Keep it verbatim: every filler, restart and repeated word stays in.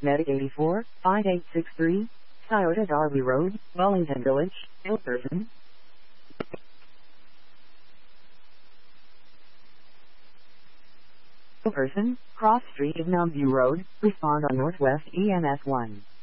Medic eighty-four, five eight six three, Scioto Darby Road, Wellington Village, Ilperson. Ilperson, Cross Street of Mountview Road, respond on Northwest E M S one.